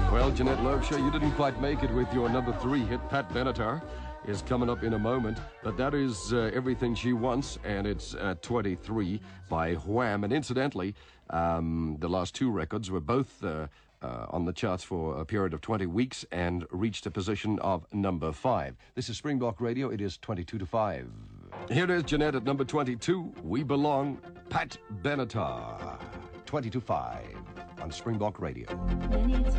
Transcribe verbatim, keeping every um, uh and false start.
Well, Jeanette Loebscher, you didn't quite make it with your number three hit. Pat Benatar is coming up in a moment, but that is uh, Everything She Wants, and it's at twenty-three by Wham. And incidentally, um, the last two records were both uh, uh, on the charts for a period of twenty weeks and reached a position of number five. This is Springbok Radio. It is twenty-two to five. Here is Jeanette at number twenty-two. We Belong, Pat Benatar. twenty to five on Springbok Radio.